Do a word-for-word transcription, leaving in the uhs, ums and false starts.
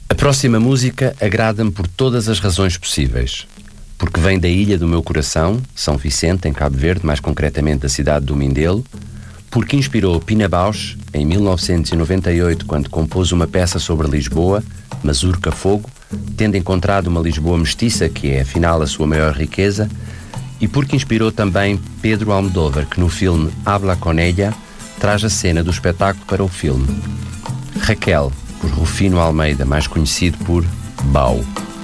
A próxima música agrada-me por todas as razões possíveis. Porque vem da ilha do meu coração, São Vicente, em Cabo Verde, mais concretamente da cidade do Mindelo. Porque inspirou Pina Bausch, em mil novecentos e noventa e oito, quando compôs uma peça sobre Lisboa, Mazurca Fogo, tendo encontrado uma Lisboa mestiça, que é, afinal, a sua maior riqueza. E porque inspirou também Pedro Almodóvar, que no filme Habla con ella traz a cena do espetáculo para o filme. Raquel, por Rufino Almeida, mais conhecido por Bau.